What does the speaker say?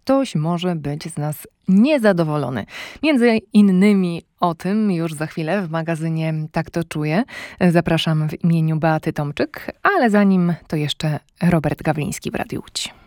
ktoś może być z nas niezadowolony. Między innymi o tym już za chwilę w magazynie Tak to czuję. Zapraszam w imieniu Beaty Tomczyk, ale zanim to jeszcze Robert Gawliński w Radiu Łódź.